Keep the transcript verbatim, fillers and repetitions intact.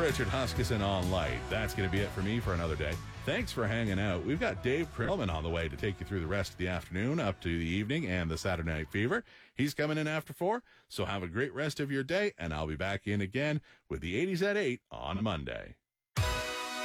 Richard Huskisson on Light. That's going to be it for me for another day. Thanks for hanging out. We've got Dave Krillman on the way to take you through the rest of the afternoon up to the evening and the Saturday Night Fever. He's coming in after four, so have a great rest of your day, and I'll be back in again with the eighties at eight on Monday.